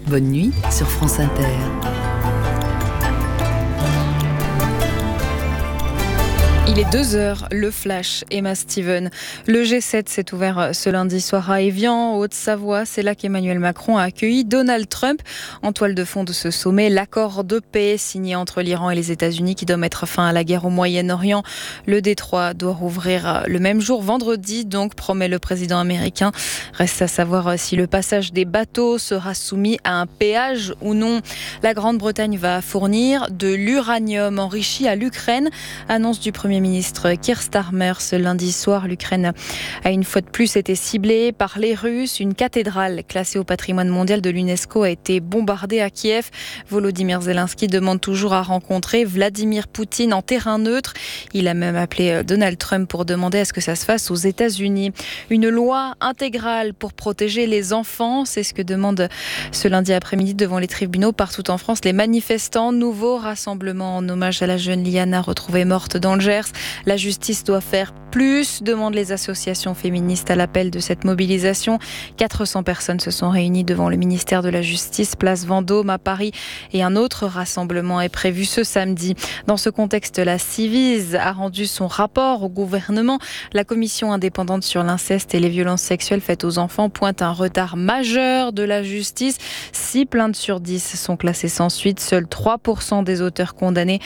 Bonne nuit sur France Inter. Il est 2h, le flash, Emma Steven. Le G7 s'est ouvert ce lundi soir à Évian, en Haute-Savoie. C'est là qu'Emmanuel Macron a accueilli Donald Trump. En toile de fond de ce sommet, l'accord de paix signé entre l'Iran et les États-Unis qui doit mettre fin à la guerre au Moyen-Orient. Le détroit doit rouvrir le même jour, vendredi, donc, promet le président américain. Reste à savoir si le passage des bateaux sera soumis à un péage ou non. La Grande-Bretagne va fournir de l'uranium enrichi à l'Ukraine, annonce du Premier ministre Keir Starmer ce lundi soir. L'Ukraine a une fois de plus été ciblée par les Russes. Une cathédrale classée au patrimoine mondial de l'UNESCO a été bombardée à Kiev. Volodymyr Zelensky demande toujours à rencontrer Vladimir Poutine en terrain neutre. Il a même appelé Donald Trump pour demander à ce que ça se fasse aux États-Unis. Une loi intégrale pour protéger les enfants, c'est ce que demandent ce lundi après-midi devant les tribunaux partout en France les manifestants. Nouveau rassemblement en hommage à la jeune Liana retrouvée morte dans le Gers. La justice doit faire plus, demandent les associations féministes à l'appel de cette mobilisation. 400 personnes se sont réunies devant le ministère de la Justice, place Vendôme à Paris, et un autre rassemblement est prévu ce samedi. Dans ce contexte, la Ciivise a rendu son rapport au gouvernement. La commission indépendante sur l'inceste et les violences sexuelles faites aux enfants pointe un retard majeur de la justice. 6 plaintes sur 10 sont classées sans suite. Seuls 3% des auteurs condamnés,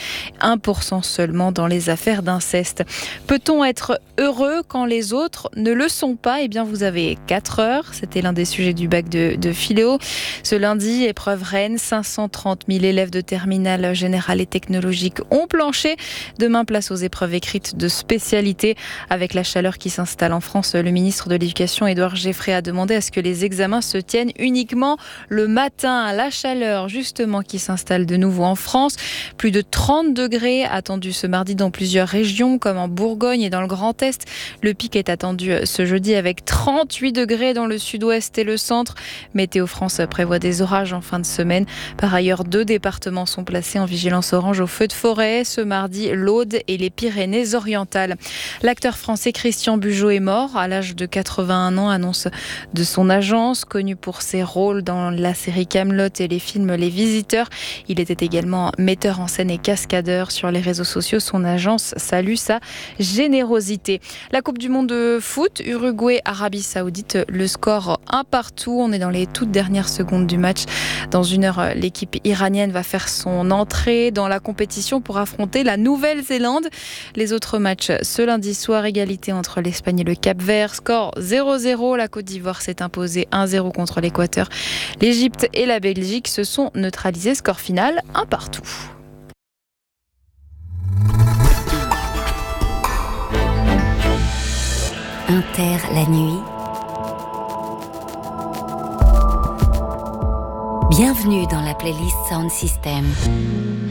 1% seulement dans les affaires d'inceste. Peut-on être heureux quand les autres ne le sont pas ? Eh bien, vous avez 4 heures. C'était l'un des sujets du bac de philo. Ce lundi, épreuve Rennes, 530 000 élèves de terminale générale et technologique ont planché. Demain, place aux épreuves écrites de spécialité. Avec la chaleur qui s'installe en France, le ministre de l'Éducation, Édouard Geoffrey, a demandé à ce que les examens se tiennent uniquement le matin. La chaleur, justement, qui s'installe de nouveau en France. Plus de 30 degrés attendus ce mardi dans plusieurs régions, comme en Bourgogne et dans le Grand Est. Le pic est attendu ce jeudi avec 38 degrés dans le sud-ouest et le centre. Météo France prévoit des orages en fin de semaine. Par ailleurs, 2 départements sont placés en vigilance orange au feu de forêt. Ce mardi, l'Aude et les Pyrénées-Orientales. L'acteur français Christian Bugeaud est mort à l'âge de 81 ans, annonce de son agence. Connu pour ses rôles dans la série Kaamelott et les films Les Visiteurs, il était également metteur en scène et cascadeur. Sur les réseaux sociaux, son agence salue sa générosité. La Coupe du Monde de foot, Uruguay-Arabie Saoudite, le score 1-1. On est dans les toutes dernières secondes du match. Dans 1 heure, l'équipe iranienne va faire son entrée dans la compétition pour affronter la Nouvelle-Zélande. Les autres matchs ce lundi soir, égalité entre l'Espagne et le Cap-Vert, score 0-0. La Côte d'Ivoire s'est imposée 1-0 contre l'Équateur. L'Égypte et la Belgique se sont neutralisés, score final 1-1. Inter la nuit. Bienvenue dans la playlist Sound System.